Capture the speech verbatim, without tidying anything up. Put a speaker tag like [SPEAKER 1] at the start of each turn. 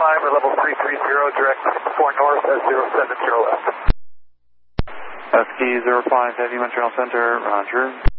[SPEAKER 1] five or level three three zero, direct four north at zero seven zero left.
[SPEAKER 2] Husky zero five, Heavy Montreal Center, roger.